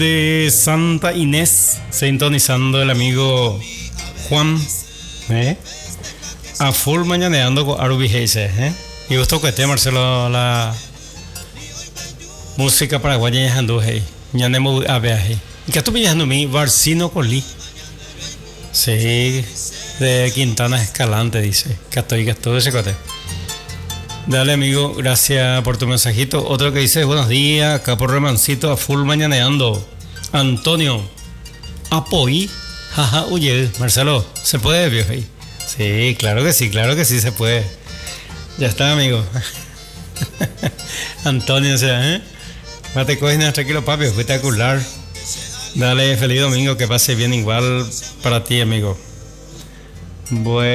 De Santa Inés, sintonizando el amigo Juan, a full mañaneando con Arubi Heise, y gusto que esté Marcelo la música paraguaya en Handujei, ñanemo a viaje. Y que estoy viajando mi Barcino Colí, sí, de Quintana Escalante dice, que estoy ese cote. Dale amigo, gracias por tu mensajito. Otro que dice, buenos días, acá por Remancito a full mañaneando. Antonio, apoí, jaja, oye, Marcelo, ¿se puede, viejo? Sí, claro que sí se puede. Ya está, amigo. Antonio, o sea, mate coges tranquilo, papi, espectacular. Dale, feliz domingo, que pase bien igual para ti, amigo. Bueno.